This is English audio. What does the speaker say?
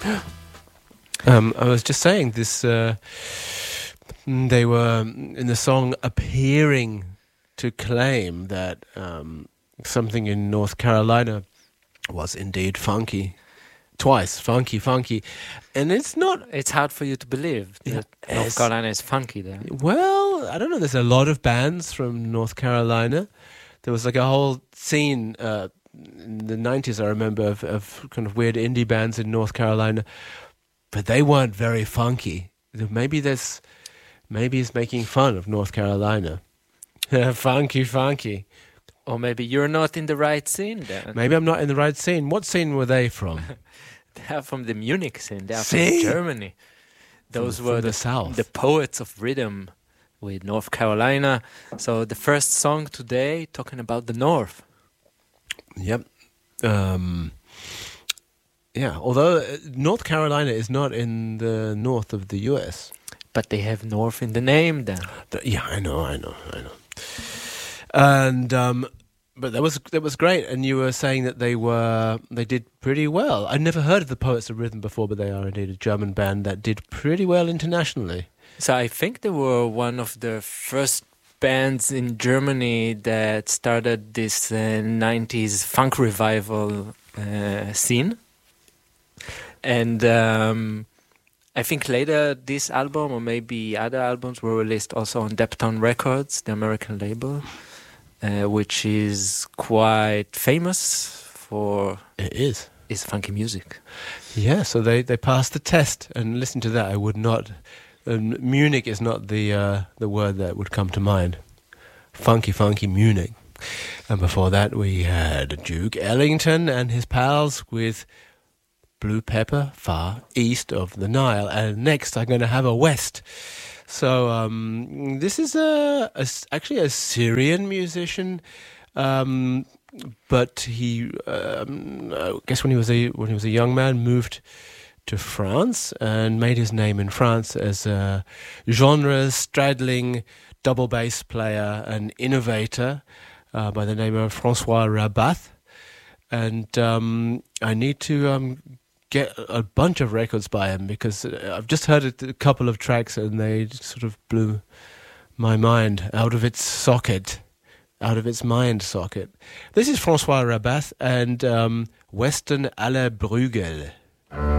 I was just saying this. They were in the song appearing to claim that something in North Carolina was indeed funky. Twice, funky. And it's not... It's hard for you to believe that North Carolina is funky there. Well, I don't know. There's a lot of bands from North Carolina. There was like a whole scene in the 90s, I remember, of kind of weird indie bands in North Carolina. But they weren't very funky. Maybe it's making fun of North Carolina. Funky. Or maybe you're not in the right scene then. Maybe I'm not in the right scene. What scene were they from? They're from the Munich scene. They're from Germany. Those were the South. The poets of rhythm with North Carolina. So the first song today talking about the North. Yep. Although North Carolina is not in the north of the US. But they have North in the name then. I know. And but that was great. And you were saying that they did pretty well. I'd never heard of the Poets of Rhythm before, but they are indeed a German band that did pretty well internationally. So I think they were one of the first bands in Germany that started this 90s funk revival scene. And I think later this album, or maybe other albums, were released also on Depton Records, the American label, which is quite famous for its funky music. Yeah, so they passed the test, and listen to that. I would not. Munich is not the word that would come to mind. Funky Munich. And before that, we had Duke Ellington and his pals with Blue Pepper, Far East of the Nile. And next, I'm going to have a West. So this is actually a Syrian musician, but he, I guess when he was a young man, moved to France and made his name in France as a genre-straddling double bass player and innovator by the name of François Rabath. And I need to get a bunch of records by him because I've just heard a couple of tracks and they sort of blew my mind out of its mind socket. This is François Rabath and Western à la Bruegel.